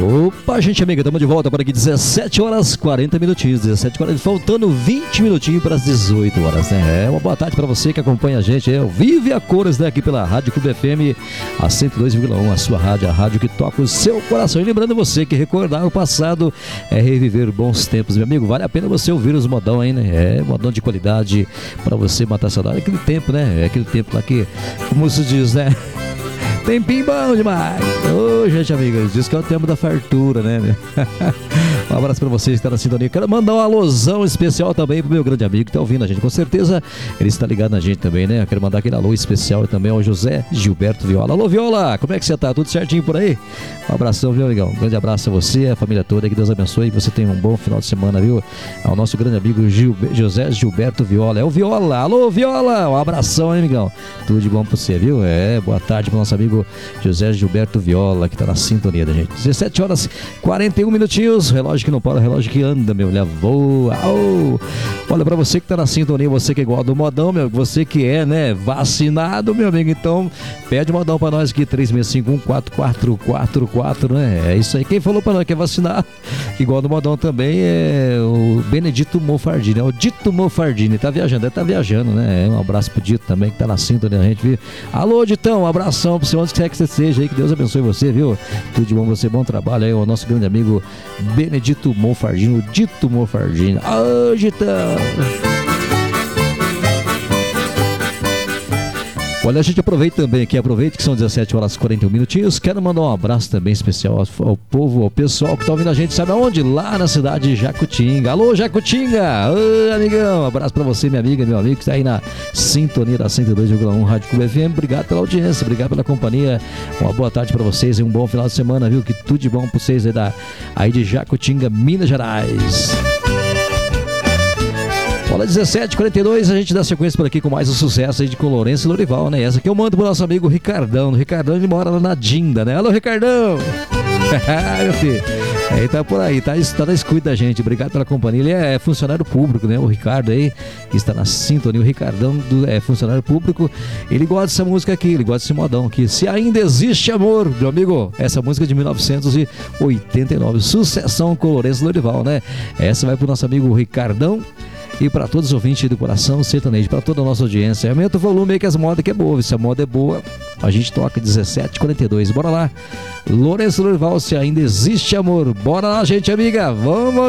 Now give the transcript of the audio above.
Opa, gente amiga, estamos de volta por aqui, 17 horas 40 minutinhos, 17 horas, faltando 20 minutinhos para as 18 horas, né? Uma boa tarde para você que acompanha a gente, Vive a Cores, né? Aqui pela Rádio Clube FM, a 102,1, a sua rádio, a rádio que toca o seu coração. E lembrando você que recordar o passado é reviver bons tempos, meu amigo, vale a pena você ouvir os modão aí, né? Modão de qualidade para você matar a saudade, aquele tempo, né? É aquele tempo lá que, como se diz, né? Tempinho bom demais. Ô, gente amiga, diz que é o tempo da fartura, né? Um abraço pra vocês que estão na sintonia. Quero mandar um alusão especial também pro meu grande amigo que tá ouvindo a gente. Com certeza ele está ligado na gente também, né? Eu quero mandar aquele alô especial também ao José Gilberto Viola. Alô, Viola, como é que você tá? Tudo certinho por aí? Um abração, viu, amigão? Um grande abraço a você, a família toda. Que Deus abençoe e você tenha um bom final de semana, viu? Ao nosso grande amigo José Gilberto Viola. É o Viola. Alô, Viola. Um abração, hein, amigão? Tudo de bom pra você, viu? Boa tarde pro nosso amigo José Gilberto Viola, que tá na sintonia da gente. 17 horas 41 minutinhos. Relógio que não para, relógio que anda, meu. Olha, voa. Oh. Olha, pra você que tá na sintonia, você que é igual do modão, meu, você que é, né, vacinado, meu amigo, então pede modão pra nós aqui, 3651-4444, né? É isso aí. Quem falou pra nós que é vacinado, igual do modão também, é o Benedito Mofardini, é o Dito Mofardini. Tá viajando, deve tá viajando, né? Um abraço pro Dito também, que tá na sintonia da gente, viu? Alô, Ditão, um abração pro senhor, onde quer que você seja aí, que Deus abençoe você, viu? Tudo de bom você, bom trabalho aí, o nosso grande amigo Benedito Mofardini, o Dito Mofardini. Ô, Ditão! Olha, a gente aproveita também aqui, aproveita que são 17 horas e 41 minutinhos. Quero mandar um abraço também especial ao povo, ao pessoal que tá ouvindo a gente, sabe aonde? Lá na cidade de Jacutinga. Alô, Jacutinga! Ô, amigão, um abraço pra você, minha amiga, meu amigo, que tá aí na sintonia da 102,1 Rádio Clube FM. Obrigado pela audiência, obrigado pela companhia. Uma boa tarde pra vocês e um bom final de semana, viu? Que tudo de bom pra vocês aí de Jacutinga, Minas Gerais. Olha, 17h42, a gente dá sequência por aqui com mais um sucesso aí de Lourenço e Lorival, né? Essa aqui eu mando pro nosso amigo Ricardão. O Ricardão, ele mora lá na Dinda, né? Alô, Ricardão! Meu filho, aí tá por aí, tá na escuta da gente. Obrigado pela companhia. Ele é funcionário público, né? O Ricardo aí, que está na sintonia. O Ricardão é funcionário público. Ele gosta dessa música aqui, ele gosta desse modão aqui. Se Ainda Existe Amor, meu amigo. Essa música é de 1989. Sucessão com Lourenço e Lorival, né? Essa vai pro nosso amigo Ricardão. E para todos os ouvintes do coração sertanejo, para toda a nossa audiência, aumenta o volume aí que as modas que é boa. Se a moda é boa, a gente toca 17h42. Bora lá. Lourenço Lorival, Se Ainda Existe Amor. Bora lá, gente amiga. Vamos